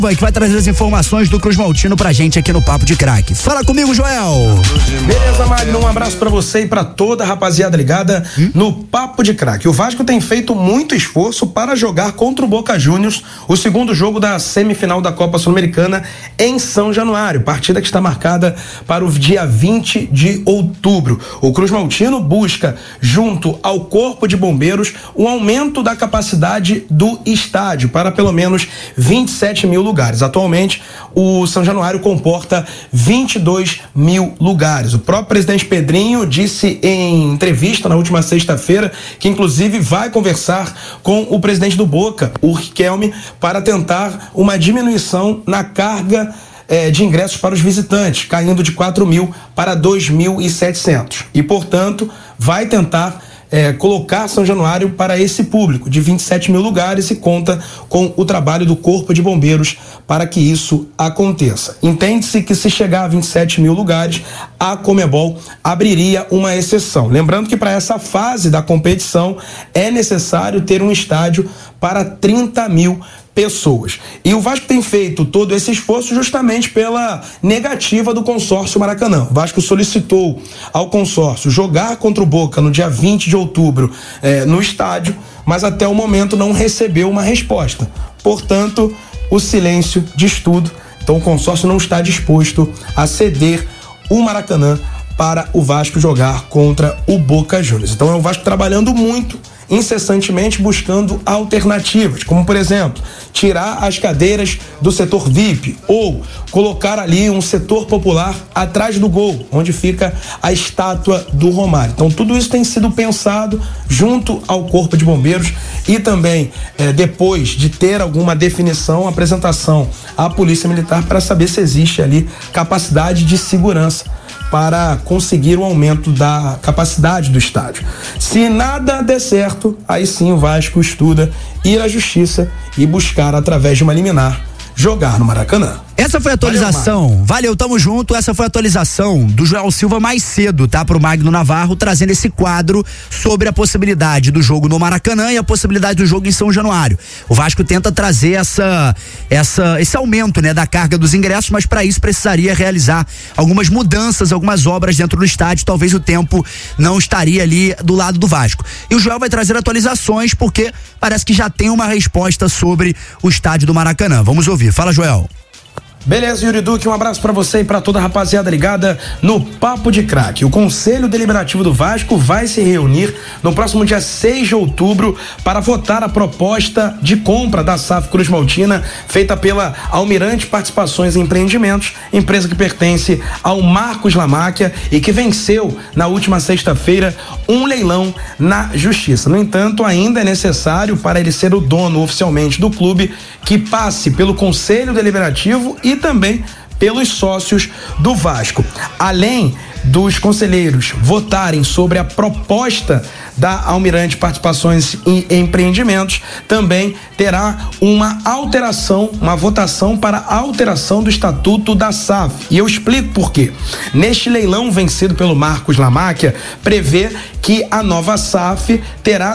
que vai trazer as informações do Cruz Maltino pra gente aqui no Papo de Craque. Fala comigo, Joel. Beleza, Magno, um abraço pra você e pra toda a rapaziada ligada no Papo de Craque. O Vasco tem feito muito esforço para jogar contra o Boca Juniors o segundo jogo da semifinal da Copa Sul-Americana em São Januário, partida que está marcada para o dia 20 de outubro. O Cruz Maltino busca, junto ao Corpo de Bombeiros, um aumento da capacidade do estádio para pelo menos 27 mil lugares. Atualmente, o São Januário comporta 22 mil lugares. O próprio presidente Pedrinho disse em entrevista na última sexta-feira que inclusive vai conversar com o presidente do Boca, o Riquelme, para tentar uma diminuição na carga de ingressos para os visitantes, caindo de 4 mil para 2.700. E, portanto, vai tentar colocar São Januário para esse público de 27 mil lugares e conta com o trabalho do Corpo de Bombeiros para que isso aconteça. Entende-se que se chegar a 27 mil lugares, a Conmebol abriria uma exceção. Lembrando que para essa fase da competição é necessário ter um estádio para 30 mil pessoas. E o Vasco tem feito todo esse esforço justamente pela negativa do consórcio Maracanã. O Vasco solicitou ao consórcio jogar contra o Boca no dia 20 de outubro no estádio, mas até o momento não recebeu uma resposta. Portanto, o silêncio diz tudo. Então o consórcio não está disposto a ceder o Maracanã para o Vasco jogar contra o Boca Juniors. Então é o Vasco trabalhando muito, incessantemente buscando alternativas, como por exemplo, tirar as cadeiras do setor VIP ou colocar ali um setor popular atrás do gol, onde fica a estátua do Romário. Então tudo isso tem sido pensado junto ao Corpo de Bombeiros e também depois de ter alguma definição, apresentação à Polícia Militar para saber se existe ali capacidade de segurança para conseguir um aumento da capacidade do estádio. Se nada der certo, aí sim o Vasco estuda ir à justiça e buscar, através de uma liminar, jogar no Maracanã. Essa foi a atualização. Valeu, tamo junto. Essa foi a atualização do Joel Silva mais cedo, tá? Pro Magno Navarro, trazendo esse quadro sobre a possibilidade do jogo no Maracanã e a possibilidade do jogo em São Januário. O Vasco tenta trazer esse aumento, né, da carga dos ingressos, mas para isso precisaria realizar algumas mudanças, algumas obras dentro do estádio. Talvez o tempo não estaria ali do lado do Vasco. E o Joel vai trazer atualizações porque parece que já tem uma resposta sobre o estádio do Maracanã. Vamos ouvir. Fala, Joel. Beleza, Yuri Duque, um abraço pra você e pra toda a rapaziada ligada no Papo de Craque. O Conselho Deliberativo do Vasco vai se reunir no próximo dia 6 de outubro para votar a proposta de compra da SAF Cruz Maltina, feita pela Almirante Participações e Empreendimentos, empresa que pertence ao Marcos Lamáquia e que venceu na última sexta-feira um leilão na Justiça. No entanto, ainda é necessário, para ele ser o dono oficialmente do clube, que passe pelo Conselho Deliberativo e também pelos sócios do Vasco. Além dos conselheiros votarem sobre a proposta da Almirante Participações e Empreendimentos, também terá uma alteração, uma votação para a alteração do estatuto da SAF. E eu explico por quê. Neste leilão vencido pelo Marcos Lamáquia, prevê que a nova SAF terá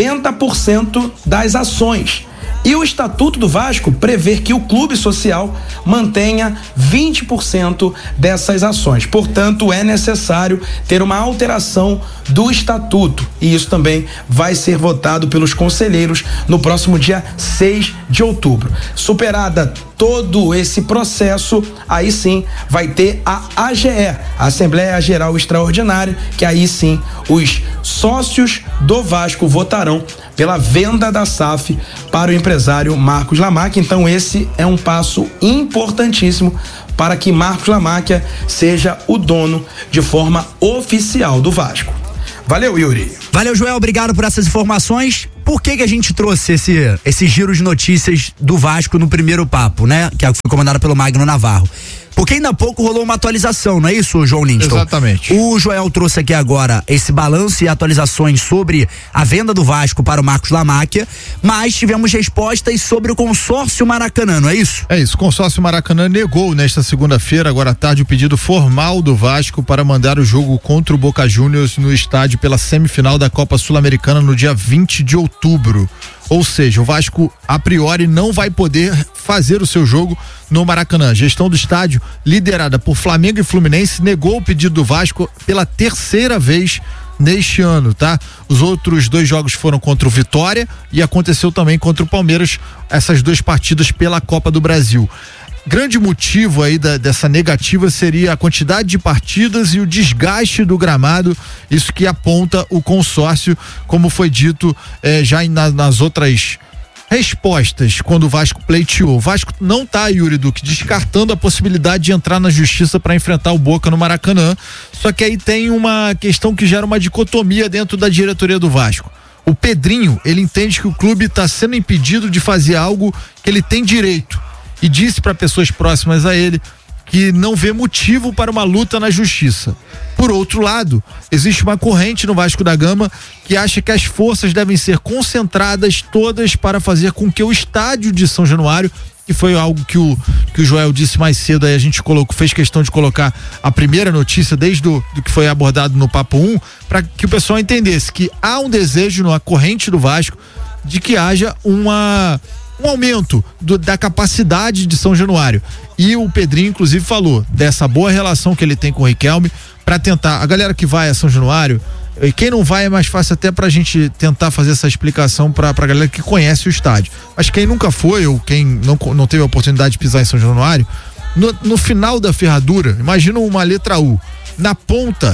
90% das ações. E o Estatuto do Vasco prevê que o clube social mantenha 20% dessas ações. Portanto, é necessário ter uma alteração do Estatuto. E isso também vai ser votado pelos conselheiros no próximo dia 6 de outubro. Superada todo esse processo, aí sim vai ter a AGE, a Assembleia Geral Extraordinária, que aí sim os sócios do Vasco votarão pela venda da SAF para o empresário Marcos Lamáquia. Então esse é um passo importantíssimo para que Marcos Lamáquia seja o dono de forma oficial do Vasco. Valeu, Yuri. Valeu, Joel, obrigado por essas informações. Por que a gente trouxe esse giro de notícias do Vasco no primeiro papo, né? Que foi comandado pelo Magno Navarro. Porque ainda há pouco rolou uma atualização, não é isso, João Linston? Exatamente. O Joel trouxe aqui agora esse balanço e atualizações sobre a venda do Vasco para o Marcos Lamáquia, mas tivemos respostas sobre o consórcio Maracanã, não é isso? É isso, o consórcio Maracanã negou nesta segunda-feira, agora à tarde, o pedido formal do Vasco para mandar o jogo contra o Boca Juniors no estádio pela semifinal da Copa Sul-Americana no dia 20 de outubro. Ou seja, o Vasco a priori não vai poder fazer o seu jogo no Maracanã. A gestão do estádio, liderada por Flamengo e Fluminense, negou o pedido do Vasco pela terceira vez neste ano, tá? Os outros 2 jogos foram contra o Vitória e aconteceu também contra o Palmeiras, essas 2 partidas pela Copa do Brasil. Grande motivo aí dessa negativa seria a quantidade de partidas e o desgaste do gramado, isso que aponta o consórcio, como foi dito já nas outras respostas, quando o Vasco pleiteou. O Vasco não tá, Yuri Duque, descartando a possibilidade de entrar na justiça para enfrentar o Boca no Maracanã, só que aí tem uma questão que gera uma dicotomia dentro da diretoria do Vasco. O Pedrinho, ele entende que o clube está sendo impedido de fazer algo que ele tem direito e disse para pessoas próximas a ele que não vê motivo para uma luta na justiça. Por outro lado, existe uma corrente no Vasco da Gama que acha que as forças devem ser concentradas todas para fazer com que o estádio de São Januário, que foi algo que o Joel disse mais cedo, aí a gente fez questão de colocar a primeira notícia desde do que foi abordado no Papo 1, para que o pessoal entendesse que há um desejo na corrente do Vasco de que haja um aumento da capacidade de São Januário. E o Pedrinho, inclusive, falou dessa boa relação que ele tem com o Riquelme para tentar. A galera que vai a São Januário, e quem não vai é mais fácil até pra gente tentar fazer essa explicação pra galera que conhece o estádio. Mas quem nunca foi ou quem não teve a oportunidade de pisar em São Januário, no final da ferradura, imagina uma letra U. Na ponta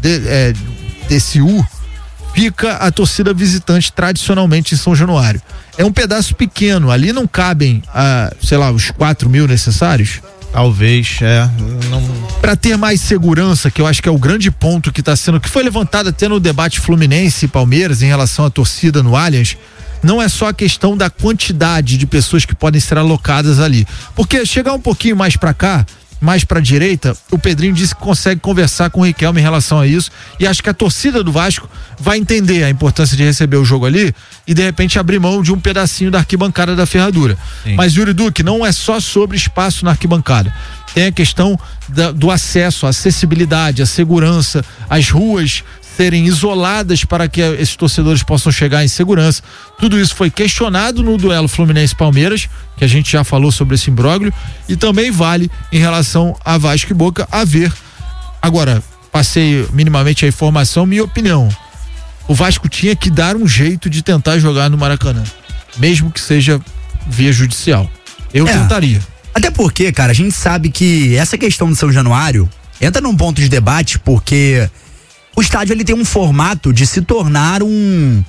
desse U, fica a torcida visitante tradicionalmente em São Januário. É um pedaço pequeno, ali não cabem, os 4 mil necessários? Talvez, Para ter mais segurança, que eu acho que é o grande ponto que foi levantado até no debate Fluminense e Palmeiras em relação à torcida no Allianz, não é só a questão da quantidade de pessoas que podem ser alocadas ali. Porque chegar um pouquinho mais para cá, mais pra direita, o Pedrinho disse que consegue conversar com o Riquelme em relação a isso, e acho que a torcida do Vasco vai entender a importância de receber o jogo ali e de repente abrir mão de um pedacinho da arquibancada da ferradura. Sim. Mas, Yuri Duque, não é só sobre espaço na arquibancada, tem a questão do acesso, a acessibilidade, a segurança, as ruas serem isoladas para que esses torcedores possam chegar em segurança. Tudo isso foi questionado no duelo Fluminense-Palmeiras, que a gente já falou sobre esse imbróglio, e também vale em relação a Vasco e Boca a ver. Agora, passei minimamente a informação, minha opinião. O Vasco tinha que dar um jeito de tentar jogar no Maracanã, mesmo que seja via judicial. Eu tentaria. Até porque, cara, a gente sabe que essa questão de São Januário entra num ponto de debate, porque o estádio ele tem um formato de se tornar um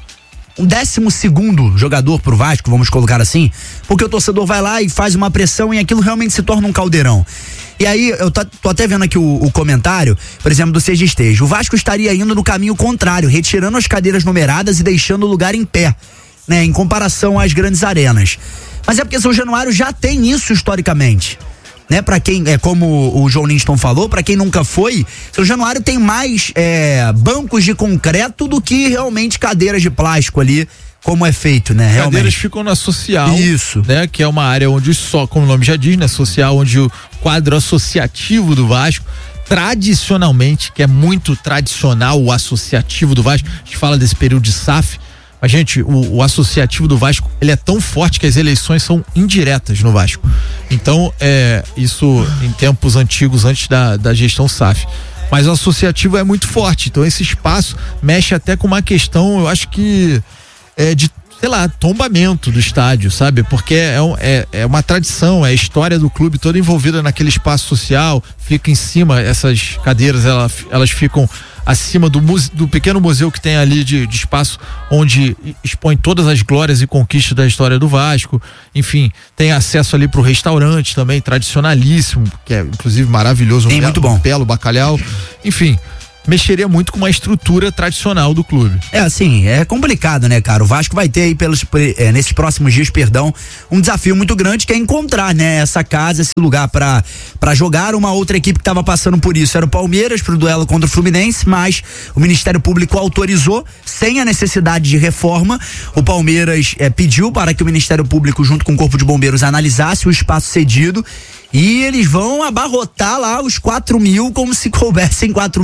12º jogador pro Vasco, vamos colocar assim, porque o torcedor vai lá e faz uma pressão e aquilo realmente se torna um caldeirão. E aí, eu tô até vendo aqui o comentário, por exemplo, do Seja Esteja. O Vasco estaria indo no caminho contrário, retirando as cadeiras numeradas e deixando o lugar em pé, né, em comparação às grandes arenas. Mas é porque São Januário já tem isso historicamente, né? Para quem, como o João Linston falou, para quem nunca foi, São Januário tem mais bancos de concreto do que realmente cadeiras de plástico ali, como é feito, né? Realmente. Cadeiras ficam na social. Isso. Né? Que é uma área onde como o nome já diz, né? Social, onde o quadro associativo do Vasco, tradicionalmente, que é muito tradicional o associativo do Vasco, a gente fala desse período de SAF, mas, gente, o associativo do Vasco, ele é tão forte que as eleições são indiretas no Vasco. Então, isso em tempos antigos, antes da gestão SAF. Mas o associativo é muito forte, então esse espaço mexe até com uma questão, eu acho que de, sei lá, tombamento do estádio, sabe? Porque é uma tradição, é a história do clube toda envolvida naquele espaço social, fica em cima, essas cadeiras, elas ficam acima do pequeno museu que tem ali de espaço onde expõe todas as glórias e conquistas da história do Vasco. Enfim, tem acesso ali pro restaurante também, tradicionalíssimo, que é inclusive maravilhoso, muito bom. Belo bacalhau. Enfim, mexeria muito com uma estrutura tradicional do clube. Assim, é complicado, né, cara? O Vasco vai ter aí nesses próximos dias, um desafio muito grande, que é encontrar, né, essa casa, esse lugar pra jogar. Uma outra equipe que tava passando por isso era o Palmeiras, pro duelo contra o Fluminense, mas o Ministério Público autorizou, sem a necessidade de reforma. O Palmeiras pediu para que o Ministério Público, junto com o Corpo de Bombeiros, analisasse o espaço cedido. E eles vão abarrotar lá os 4 mil como se coubessem 4 mil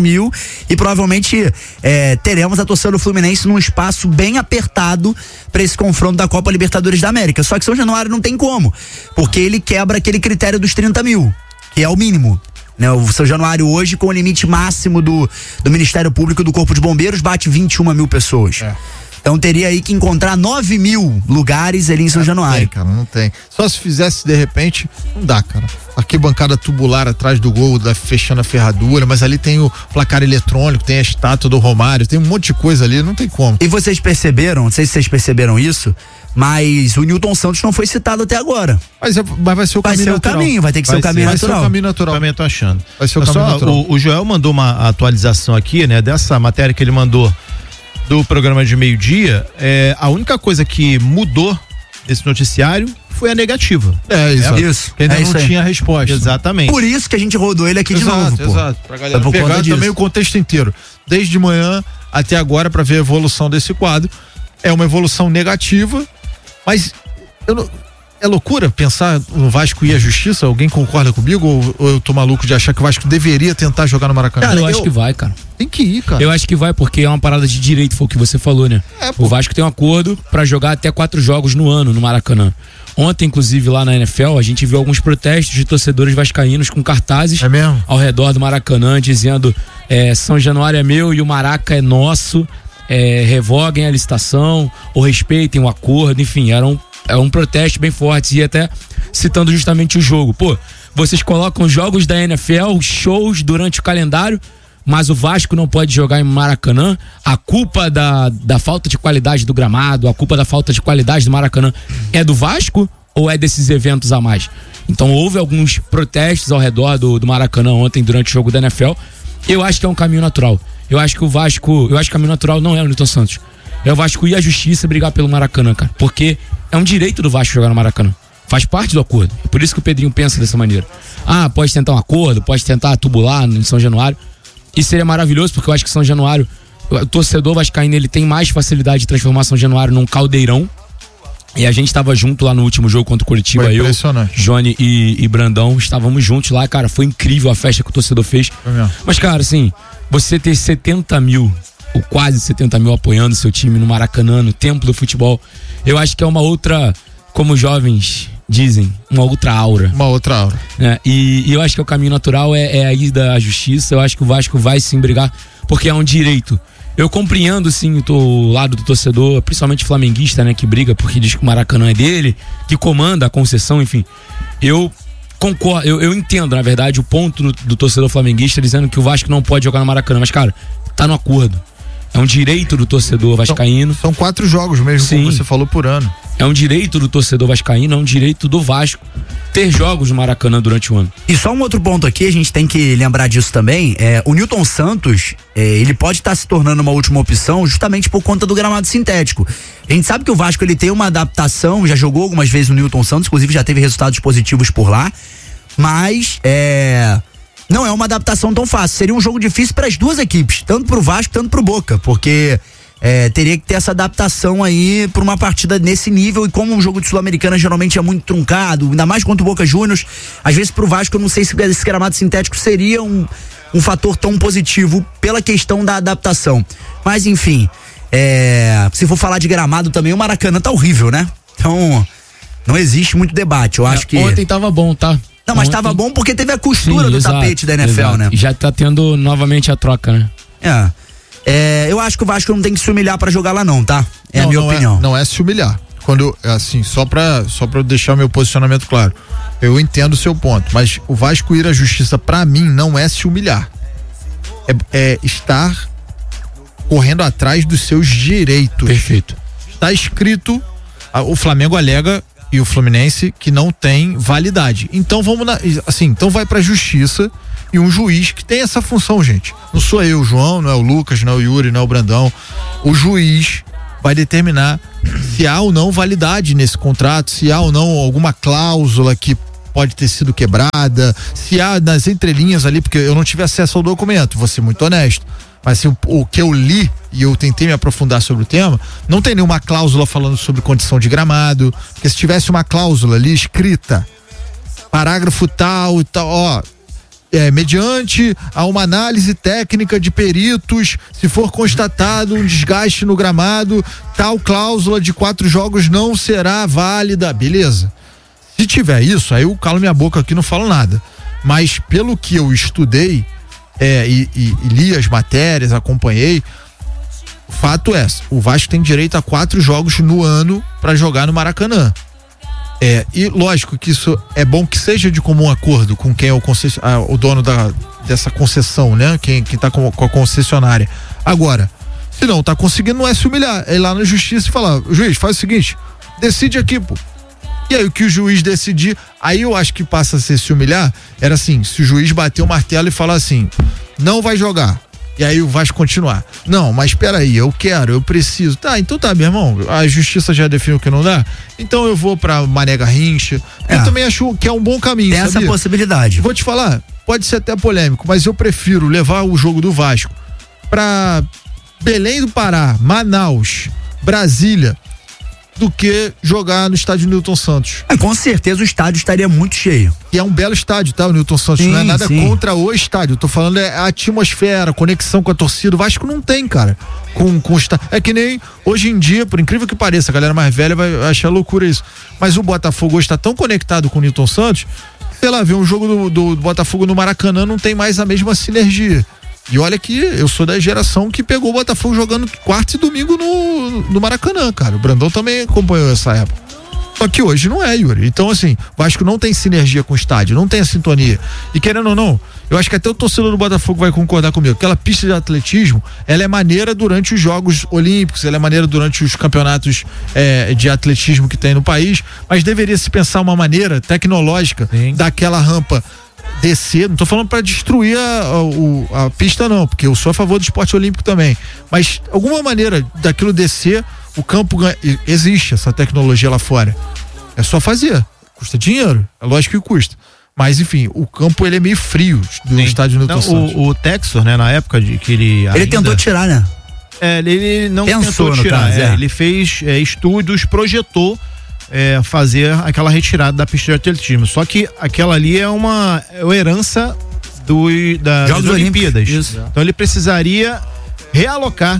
e provavelmente teremos a torcida do Fluminense num espaço bem apertado para esse confronto da Copa Libertadores da América. Só que São Januário não tem como, porque ele quebra aquele critério dos 30 mil, que é o mínimo. O São Januário hoje, com o limite máximo do Ministério Público e do Corpo de Bombeiros, bate 21 mil pessoas. Então teria aí que encontrar 9 mil lugares ali em São Januário. Não tem, cara, não tem. Só se fizesse de repente, não dá, cara. Aqui bancada tubular atrás do gol, fechando a ferradura, mas ali tem o placar eletrônico, tem a estátua do Romário, tem um monte de coisa ali, não tem como. E vocês perceberam, não sei se vocês perceberam isso, mas o Newton Santos não foi citado até agora. Mas vai ser o caminho natural. Vai ter que ser o caminho natural. Vai ser o caminho natural. Também tô achando. Vai ser o caminho natural. O Joel mandou uma atualização aqui, né, dessa matéria que ele mandou do programa de meio-dia. A única coisa que mudou nesse noticiário foi a negativa. Isso. Que ainda não tinha resposta. Exatamente. Por isso que a gente rodou ele aqui de novo, pô. Exato. Pra galera pegar também o contexto inteiro. Desde manhã até agora pra ver a evolução desse quadro. É uma evolução negativa, mas é loucura pensar no Vasco ir à justiça? Alguém concorda comigo ou eu tô maluco de achar que o Vasco deveria tentar jogar no Maracanã? Cara, eu acho que vai, cara. Tem que ir, cara. Eu acho que vai, porque é uma parada de direito, foi o que você falou, né? O Vasco tem um acordo pra jogar até 4 jogos no ano no Maracanã. Ontem, inclusive, lá na NFL, a gente viu alguns protestos de torcedores vascaínos com cartazes ao redor do Maracanã, dizendo São Januário é meu e o Maraca é nosso, revoguem a licitação ou respeitem o acordo, enfim, é um protesto bem forte, e até citando justamente o jogo. Pô, vocês colocam jogos da NFL, shows durante o calendário, mas o Vasco não pode jogar em Maracanã. A culpa da falta de qualidade do gramado, a culpa da falta de qualidade do Maracanã é do Vasco ou é desses eventos a mais? Então houve alguns protestos ao redor do Maracanã ontem durante o jogo da NFL. Eu acho que é um caminho natural. Eu acho que o caminho natural não é o Newton Santos. É o Vasco ir à justiça e brigar pelo Maracanã, cara. Porque é um direito do Vasco jogar no Maracanã. Faz parte do acordo. É por isso que o Pedrinho pensa dessa maneira. Pode tentar um acordo, pode tentar tubular em São Januário. Isso seria maravilhoso, porque eu acho que São Januário, o torcedor vascaíno, ele tem mais facilidade de transformar São Januário num caldeirão. E a gente estava junto lá no último jogo contra o Curitiba, eu, Johnny e Brandão, estávamos juntos lá, cara, foi incrível a festa que o torcedor fez. Mas, cara, assim, você ter 70 mil, ou quase 70 mil apoiando seu time no Maracanã, no templo do futebol, eu acho que é uma outra, como os jovens dizem, uma outra aura. Uma outra aura. E eu acho que o caminho natural é a ida à justiça. Eu acho que o Vasco vai sim brigar, porque é um direito. Eu compreendo sim o lado do torcedor, principalmente flamenguista, né, que briga porque diz que o Maracanã é dele, que comanda a concessão, enfim. Eu concordo, eu entendo, na verdade, o ponto do torcedor flamenguista dizendo que o Vasco não pode jogar no Maracanã, mas, cara, tá no acordo. É um direito do torcedor vascaíno. São 4 jogos mesmo, sim, como você falou, por ano. É um direito do torcedor vascaíno, é um direito do Vasco ter jogos no Maracanã durante o ano. E só um outro ponto aqui, a gente tem que lembrar disso também, o Newton Santos, ele pode estar se tornando uma última opção justamente por conta do gramado sintético. A gente sabe que o Vasco, ele tem uma adaptação, já jogou algumas vezes no Newton Santos, inclusive já teve resultados positivos por lá, mas não é uma adaptação tão fácil. Seria um jogo difícil para as duas equipes, tanto pro Vasco, tanto pro Boca, porque teria que ter essa adaptação aí para uma partida nesse nível, e como o jogo de Sul-Americana geralmente é muito truncado, ainda mais contra o Boca Juniors, às vezes pro Vasco eu não sei se esse gramado sintético seria um fator tão positivo pela questão da adaptação. Mas enfim, se for falar de gramado também, o Maracanã tá horrível, né? Então não existe muito debate, eu acho que... Ontem tava bom, tá? Não, mas tava bom porque teve a costura do tapete da NFL, né? E já tá tendo novamente a troca, né? Eu acho que o Vasco não tem que se humilhar pra jogar lá não, tá? A minha opinião. Não é se humilhar. Quando, assim, só pra deixar meu posicionamento claro, eu entendo o seu ponto, mas o Vasco ir à justiça pra mim não é se humilhar. É estar correndo atrás dos seus direitos. Perfeito. Está escrito, o Flamengo alega e o Fluminense que não tem validade. Então então vai pra justiça, e um juiz que tem essa função, gente. Não sou eu, João, não é o Lucas, não é o Yuri, não é o Brandão. O juiz vai determinar se há ou não validade nesse contrato, se há ou não alguma cláusula que pode ter sido quebrada, se há nas entrelinhas ali, porque eu não tive acesso ao documento, vou ser muito honesto. Mas assim, o que eu li e eu tentei me aprofundar sobre o tema, não tem nenhuma cláusula falando sobre condição de gramado, porque se tivesse uma cláusula ali escrita, parágrafo tal e tal, mediante a uma análise técnica de peritos, se for constatado um desgaste no gramado, tal cláusula de 4 jogos não será válida, beleza. Se tiver isso, aí eu calo minha boca aqui, não falo nada. Mas pelo que eu estudei e li as matérias, acompanhei, o fato é, o Vasco tem direito a 4 jogos no ano para jogar no Maracanã. E lógico que isso é bom que seja de comum acordo com quem é o dono dessa concessão, né? Quem tá com a concessionária. Agora, se não tá conseguindo, não é se humilhar, é ir lá na justiça e falar: juiz, faz o seguinte, decide aqui, pô. E aí o que o juiz decidir, aí eu acho que passa a ser se humilhar, era assim, se o juiz bater o martelo e falar assim, não vai jogar. E aí o Vasco continuar. Não, mas peraí, eu quero, eu preciso. Tá, então tá, meu irmão, a justiça já definiu que não dá, então eu vou pra Mané Garrincha. Eu também acho que é um bom caminho, tem essa possibilidade. Vou te falar, pode ser até polêmico, mas eu prefiro levar o jogo do Vasco pra Belém do Pará, Manaus, Brasília, do que jogar no estádio Newton Santos. Com certeza o estádio estaria muito cheio. E é um belo estádio, tá? O Newton Santos, sim, não é nada contra o estádio. Eu tô falando a atmosfera, a conexão com a torcida. O Vasco não tem, cara. Com o estádio. É que nem hoje em dia, por incrível que pareça, a galera mais velha vai achar loucura isso. Mas o Botafogo hoje tá tão conectado com o Newton Santos, sei lá, ver um jogo do Botafogo no Maracanã não tem mais a mesma sinergia. E olha que eu sou da geração que pegou o Botafogo jogando quarta e domingo no Maracanã, cara. O Brandão também acompanhou essa época. Só que hoje não é, Yuri. Então, assim, o Vasco não tem sinergia com o estádio, não tem a sintonia. E querendo ou não, eu acho que até o torcedor do Botafogo vai concordar comigo. Aquela pista de atletismo, ela é maneira durante os Jogos Olímpicos, ela é maneira durante os campeonatos de atletismo que tem no país, mas deveria se pensar uma maneira tecnológica daquela rampa descer, não tô falando para destruir a pista não, porque eu sou a favor do esporte olímpico também, mas alguma maneira daquilo descer, o campo existe essa tecnologia lá fora, é só fazer, custa dinheiro, é lógico que custa, mas enfim, o campo ele é meio frio do estádio Newton Santos. O Texor, né, na época de que ele tentou tirar, né? Ele não pensou tentou tirar, caso, ele fez estudos, projetou fazer aquela retirada da pista de atletismo. Só que aquela ali é uma herança das Olimpíadas. Então ele precisaria realocar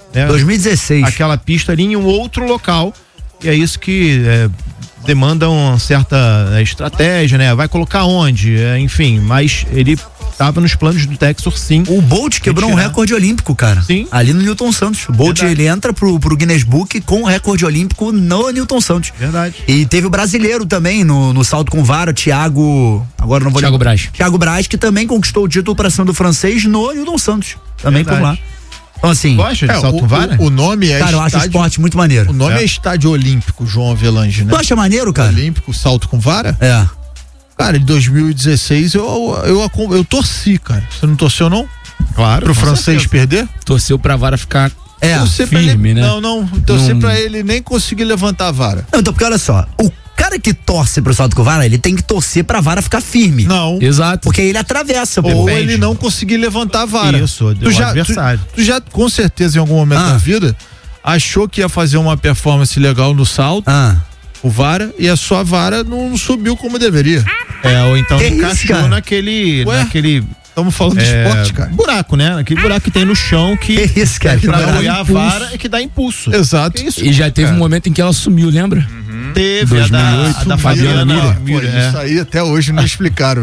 2016 aquela pista ali em um outro local, e é isso que demanda uma certa estratégia, né? Vai colocar onde? Enfim, mas ele estava nos planos do Texor, sim. O Bolt quebrou um recorde olímpico, cara. Sim. Ali no Newton Santos. O Bolt, ele entra pro Guinness Book com o recorde olímpico no Newton Santos. Verdade. E teve o brasileiro também no salto com vara, Thiago Braz. Thiago Braz, que também conquistou o título para cima do francês no Newton Santos. Também por lá. Então, assim. Gosta de salto com vara? O nome é. Cara, eu acho o esporte muito maneiro. O nome é Estádio Olímpico, João Avelange, né? Tu acha maneiro, cara? Olímpico, salto com vara? É. Cara, em 2016 eu torci, cara. Você não torceu, não? Claro. Pro francês perder? Torceu pra vara ficar torcer firme, ele, né? Não. Torcer pra ele nem conseguir levantar a vara. Não, então, porque olha só, o cara que torce pro salto com vara, ele tem que torcer pra vara ficar firme. Não. Exato. Porque ele atravessa, Ou ele não conseguir levantar a vara. Isso, adversário. Tu já, com certeza, em algum momento da vida, achou que ia fazer uma performance legal no salto, o vara, e a sua vara não subiu como deveria. Ou então Que encaixou isso, naquele Estamos falando de esporte, cara. Buraco, né? Aquele buraco que tem no chão que isso, cara? pra apoiar a vara é que dá impulso. Exato. E já teve um momento em que ela sumiu, lembra? Teve 2008, a da Fabiana Miller. Isso aí até hoje não explicaram.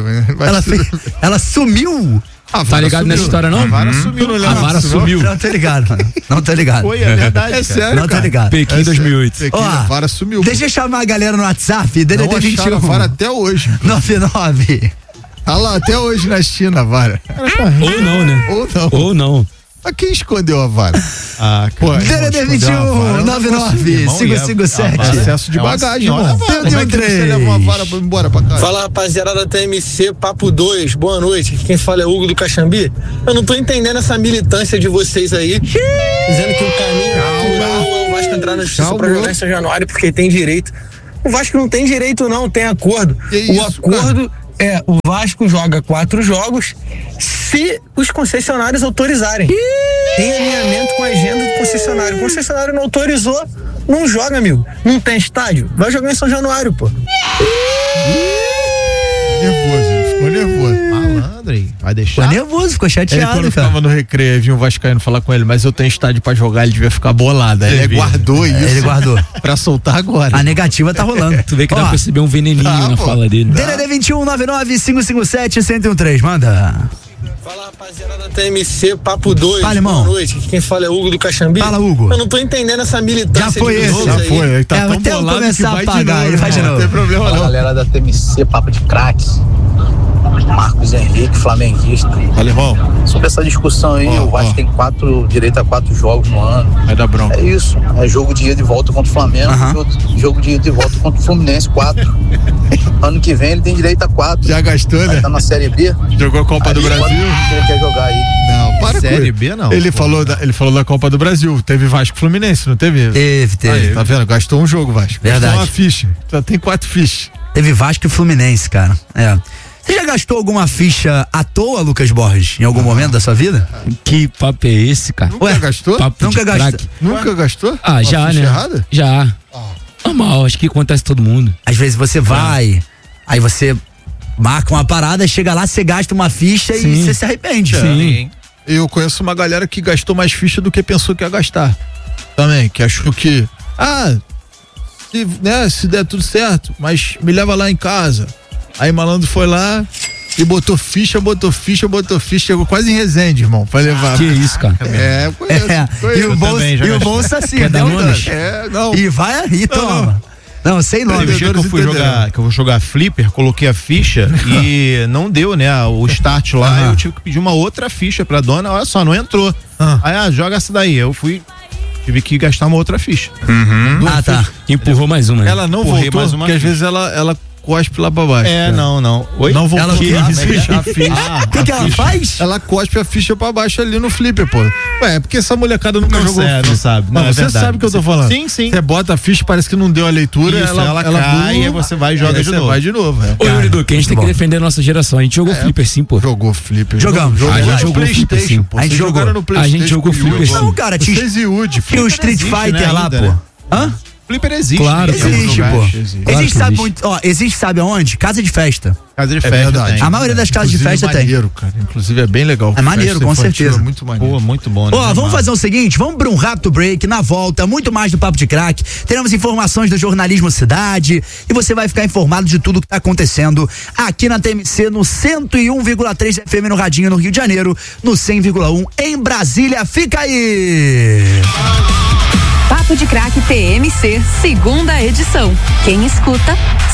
Ela sumiu. Tá ligado nessa história, não? A vara sumiu. A vara sumiu. Não tô ligado, mano. Não tô ligado. Foi, é verdade. É sério, Não tô cara. ligado. Pequim 2008. Ó, A vara sumiu. Deixa eu chamar a galera no WhatsApp, Não DDD acharam a 21 vara até hoje. 99. Tá lá até hoje na China a vara. Ou não, né? Ou não. Ou não. Mas quem escondeu a vara? Pô, DDD 21 99 557. Excesso de bagagem, irmão. Tem Como é que você leva uma vara embora pra casa? Fala, rapaziada da TMC, Papo 2, boa noite. Aqui quem fala é Hugo do Caxambi. Eu não tô entendendo essa militância de vocês aí, dizendo que o caminho natural é o Vasco entrar na justiça pra jogar em São Januário, porque tem direito. O Vasco não tem direito, não, tem acordo. O acordo é, o Vasco joga 4 jogos se os concessionários autorizarem. Em alinhamento com a agenda do concessionário. O concessionário não autorizou, não joga, amigo. Não tem estádio, vai jogar em São Januário, pô. Nervoso. Ficou nervoso. Malandro aí. Vai deixar. Ficou nervoso, ficou chateado, ele, quando cara. ficava no recreio, vinha um vascaíno falar com ele, mas eu tenho estádio pra jogar, ele devia ficar bolado. Aí ele guardou isso. Ele guardou. Pra soltar agora. A negativa tá rolando. Tu vê que dá pra perceber um veneninho na fala dele. DDD 21 557 1013, manda. Fala, rapaziada da TMC, Papo 2. Fala, irmão. Boa noite. Quem fala é Hugo do Caxambi. Fala, Hugo. Eu não tô entendendo essa militância. Já foi esse. Já foi. Ele tá tão até eu bolado começar que vai a apagar, de novo. ele faz de novo. Não tem problema Fala, não. galera da TMC, Papo de Craque. Marcos Henrique, flamenguista. Fala, irmão. Sobre essa discussão aí, o Vasco tem direito a 4 jogos no ano. Vai dar bronca. É isso. É jogo de ida e volta contra o Flamengo. Jogo de ida e volta contra o Fluminense, 4. Ano que vem ele tem direito a 4. Já gastou, né? Tá na Série B. Jogou a Copa do Brasil. Ele quer jogar aí. Não, para Série B, não. Ele falou da Copa do Brasil. Teve Vasco Fluminense, não teve? Teve. Aí, tá vendo? Gastou um jogo, Vasco. Verdade. Gastou uma ficha. Já tem 4 fichas. Teve Vasco e Fluminense, cara. Você já gastou alguma ficha à toa, Lucas Borges, em algum momento da sua vida? Que papo é esse, cara? Nunca gastou? Papo Nunca de gastou. craque. Nunca gastou? Ah, Uma já, ficha né? errada? Já. Normal, acho que acontece todo mundo. Às vezes você vai, aí você marca uma parada, chega lá, você gasta uma ficha e Sim. você se arrepende. Sim. Eu conheço uma galera que gastou mais ficha do que pensou que ia gastar. Também, que achou que, se der tudo certo, mas me leva lá em casa. Aí malandro foi lá e botou ficha, chegou quase em Resende, irmão, pra levar. Que isso, cara? E o bolsa assim, Quer dar nomes? não. E vai aí, toma. Não, sem nome. Teve um dia que eu vui jogar flipper, coloquei a ficha e não deu, né? O start lá, eu tive que pedir uma outra ficha pra dona, olha só, não entrou. Aí, joga essa daí. Eu tive que gastar uma outra ficha. Tá. Empurrou mais uma. Ela não Empurrei voltou, mais uma porque às ficha. vezes ela cospe lá pra baixo. Não. Oi? Não voltou. Ela o quê? A ficha. O que ela faz? Ela cospe a ficha pra baixo ali no flipper, pô. Ué, é porque essa molecada nunca jogou. Não sabe. Não, Mas você verdade. sabe o que eu tô falando. Sim. Você bota a ficha, parece que não deu a leitura, Isso, ela cai, aí você vai e joga de novo. Vai de novo. Ô, Yuri Duque, a gente tem que defender a nossa geração. A gente jogou flipper sim, pô. Jogou flipper. Jogamos. A gente no jogou flipper PlayStation, sim. pô. A gente Vocês jogou. jogaram no PlayStation. A gente jogou com o flipper sim. Não, cara, tinha Vocês e Woody. o Street existe, Fighter né, lá, ainda, pô. né? Hã? Flipper existe. Claro, né? Existe, Claro pô. que Existe, sabe existe. muito. Existe, sabe aonde? Casa de festa. Casa de É festa verdade. tem. A maioria das casas de Inclusive, festa tem. maneiro, cara. Inclusive é bem legal. É maneiro, Festa com infantil certeza. É muito maneiro. Pô, muito bom, né? Vamos fazer o seguinte, vamos para um rápido break, na volta, muito mais do Papo de Craque, teremos informações do jornalismo cidade e você vai ficar informado de tudo que tá acontecendo aqui na TMC no 101,3 FM no Radinho no Rio de Janeiro, no 100,1 em Brasília. Fica aí! Papo de Craque TMC, segunda edição. Quem escuta,